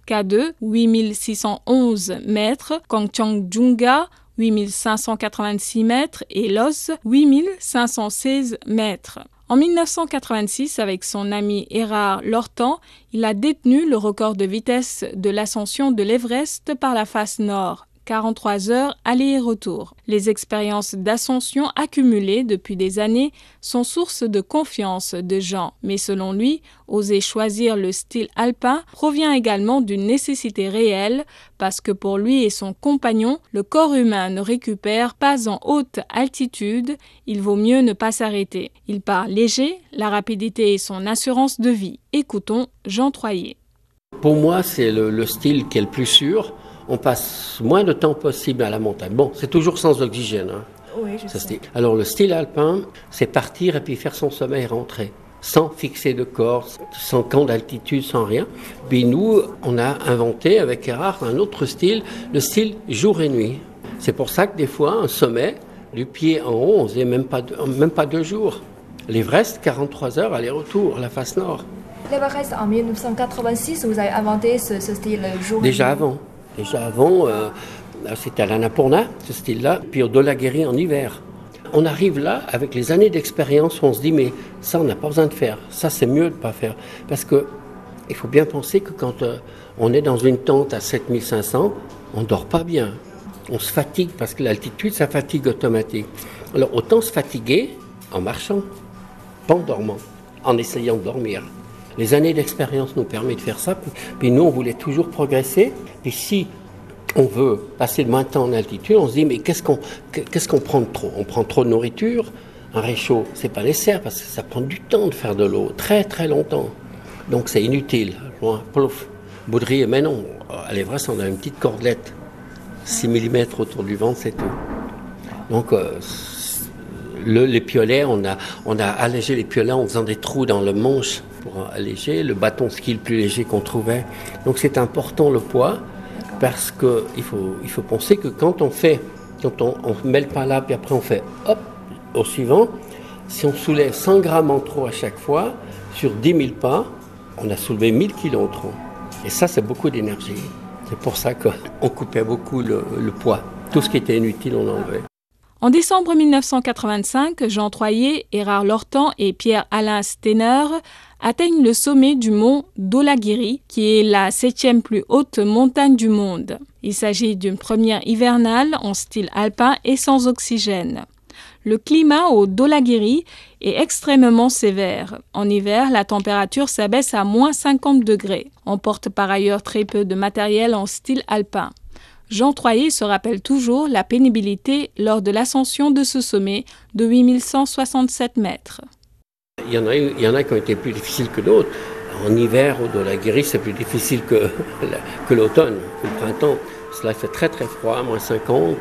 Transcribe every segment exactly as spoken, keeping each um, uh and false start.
K deux, huit mille six cent onze mètres, Kangcheongjunga, huit mille cinq cent quatre-vingt-six mètres et Lhos, huit mille cinq cent seize mètres. En mille neuf cent quatre-vingt-six, avec son ami Erard Lortan, il a détenu le record de vitesse de l'ascension de l'Everest par la face nord, quarante-trois heures aller et retour. Les expériences d'ascension accumulées depuis des années sont source de confiance de Jean, mais selon lui, oser choisir le style alpin provient également d'une nécessité réelle, parce que pour lui et son compagnon, le corps humain ne récupère pas en haute altitude, il vaut mieux ne pas s'arrêter. Il part léger, la rapidité est son assurance de vie. Écoutons Jean Troyer. Pour moi, c'est le, le style qui est le plus sûr. On passe moins de temps possible à la montagne. Bon, c'est toujours sans oxygène. Hein, oui, je sais. Style. Alors, le style alpin, c'est partir et puis faire son sommet et rentrer. Sans fixer de corps, sans camp d'altitude, sans rien. Puis nous, on a inventé avec Erard un autre style, le style jour et nuit. C'est pour ça que des fois, un sommet, du pied en haut, on faisait même pas, deux, même pas deux jours. L'Everest, quarante-trois heures, aller-retour, la face nord. L'Everest, en mille neuf cent quatre-vingt-six, vous avez inventé ce, ce style jour et nuit. Déjà avant. Déjà avant, euh, c'était à l'Annapurna, ce style-là, puis au Dhaulagiri en hiver. On arrive là, avec les années d'expérience, où on se dit, mais ça, on n'a pas besoin de faire. Ça, c'est mieux de ne pas faire. Parce que il faut bien penser que quand euh, on est dans une tente à sept mille cinq cents, on ne dort pas bien. On se fatigue, parce que l'altitude, ça fatigue automatique. Alors, autant se fatiguer en marchant, pas en dormant, en essayant de dormir. Les années d'expérience nous permettent de faire ça. Puis nous, on voulait toujours progresser. Puis si on veut passer le moins de temps en altitude, on se dit, mais qu'est-ce qu'on, qu'est-ce qu'on prend de trop ? On prend trop de nourriture. Un réchaud, c'est pas nécessaire parce que ça prend du temps de faire de l'eau, très très longtemps. Donc c'est inutile. Loin, plouf, baudrier, mais non. À l'Everest, on a une petite cordelette, six millimètres autour du ventre, c'est tout. Donc euh, le, les piolets, on a, on a allégé les piolets en faisant des trous dans le manche pour alléger, le bâton ski le plus léger qu'on trouvait. Donc c'est important le poids, parce qu'il faut, il faut penser que quand on fait, quand on, on met le pas là, puis après on fait hop, au suivant, si on soulève cent grammes en trop à chaque fois, sur dix mille pas, on a soulevé mille kilos en trop. Et ça, c'est beaucoup d'énergie. C'est pour ça qu'on coupait beaucoup le, le poids. Tout ce qui était inutile, on l'enlevait. En décembre mille neuf cent quatre-vingt-cinq, Jean Troyer, Erard Lortan et Pierre-Alain Steiner atteignent le sommet du mont Dhaulagiri, qui est la septième plus haute montagne du monde. Il s'agit d'une première hivernale en style alpin et sans oxygène. Le climat au Dhaulagiri est extrêmement sévère. En hiver, la température s'abaisse à moins cinquante degrés. On porte par ailleurs très peu de matériel en style alpin. Jean Troyer se rappelle toujours la pénibilité lors de l'ascension de ce sommet de huit mille cent soixante-sept mètres. Il y en a, il y en a qui ont été plus difficiles que d'autres. En hiver, au Dhaulagiri, c'est plus difficile que, que l'automne, que le printemps. Cela fait très très froid, moins cinquante,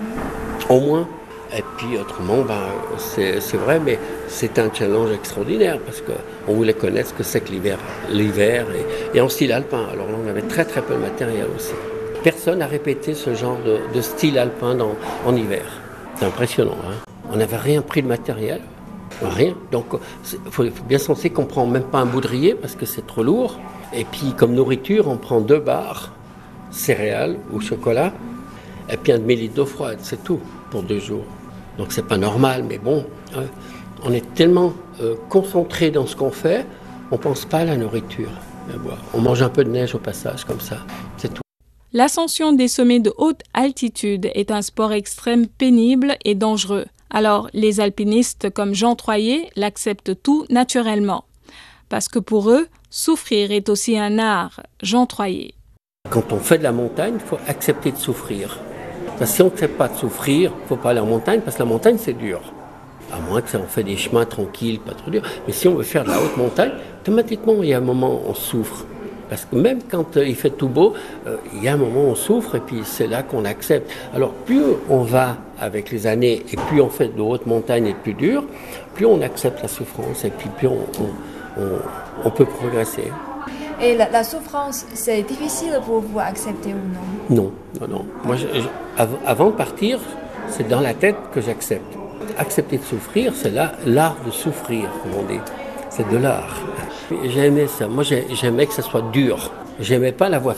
au moins. Et puis autrement, ben, c'est, c'est vrai, mais c'est un challenge extraordinaire parce qu'on voulait connaître ce que c'est que l'hiver, l'hiver et, et en style alpin. Alors là, on avait très très peu de matériel aussi. Personne n'a répété ce genre de, de style alpin dans, en hiver. C'est impressionnant. Hein. On n'avait rien pris de matériel, rien. Donc il faut, faut bien penser qu'on ne prend même pas un baudrier parce que c'est trop lourd. Et puis comme nourriture, on prend deux barres, céréales ou chocolat, et puis un demi-litre d'eau froide, c'est tout pour deux jours. Donc c'est pas normal, mais bon, hein, on est tellement euh, concentré dans ce qu'on fait, on pense pas à la nourriture. On mange un peu de neige au passage, comme ça, c'est tout. L'ascension des sommets de haute altitude est un sport extrême pénible et dangereux. Alors, les alpinistes comme Jean Troyer l'acceptent tout naturellement. Parce que pour eux, souffrir est aussi un art. Jean Troyer. Quand on fait de la montagne, il faut accepter de souffrir. Parce que si on ne sait pas de souffrir, il ne faut pas aller en montagne, parce que la montagne, c'est dur. À moins que ça, on fait des chemins tranquilles, pas trop durs. Mais si on veut faire de la haute montagne, automatiquement, il y a un moment où on souffre. Parce que même quand euh, il fait tout beau, euh, il y a un moment où on souffre et puis c'est là qu'on accepte. Alors plus on va avec les années et plus on fait de haute montagne et de plus dur, plus on accepte la souffrance et puis plus on, on, on, on peut progresser. Et la, la souffrance, c'est difficile pour vous à accepter ou non ? Non, non, non. Moi, je, je, av- avant de partir, c'est dans la tête que j'accepte. Accepter de souffrir, c'est là, l'art de souffrir, comme on dit. C'est de l'art. J'aimais ça. Moi, j'aimais que ça soit dur. J'aimais pas la voie